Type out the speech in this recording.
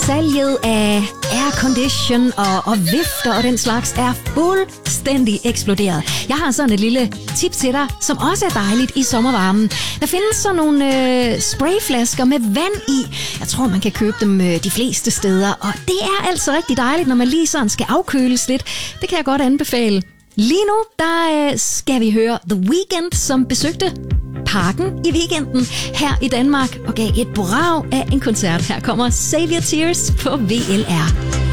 salget af aircondition og vifter og den slags er fuldstændig eksploderet. Jeg har sådan et lille tip til dig, som også er dejligt i sommervarmen. Der findes sådan nogle sprayflasker med vand i. Jeg tror, man kan købe dem de fleste steder, og det er altså rigtig dejligt, når man lige sådan skal afkøles lidt. Det kan jeg godt anbefale. Lige nu, der skal vi høre The Weeknd, som besøgte Parken i weekenden her i Danmark og gav et brag af en koncert. Her kommer Save Your Tears på VLR.